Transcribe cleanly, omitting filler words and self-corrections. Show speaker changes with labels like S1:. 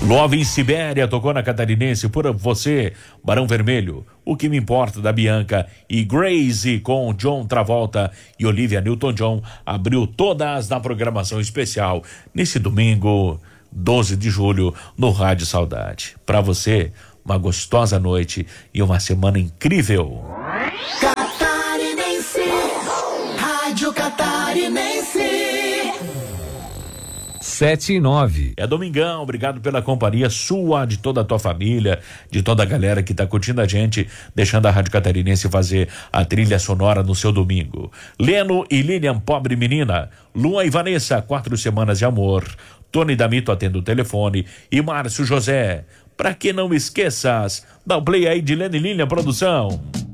S1: Love em Sibéria tocou na Catarinense. Por você, Barão Vermelho, O Que Me Importa, da Bianca, e Grace com John Travolta e Olivia Newton-John abriu todas na programação especial nesse domingo 12 de julho no Rádio Saudade. Para você, uma gostosa noite e uma semana incrível.
S2: Catarinense, Rádio Catarinense.
S3: 7:09.
S1: É domingão, obrigado pela companhia sua, de toda a tua família, de toda a galera que tá curtindo a gente, deixando a Rádio Catarinense fazer a trilha sonora no seu domingo. Leno e Lilian, Pobre Menina, Lua e Vanessa, 4 Semanas de Amor, Tony Damito atende o telefone e Márcio José, Pra Que Não Esqueças, dá o play aí de Leno e Lilian, produção.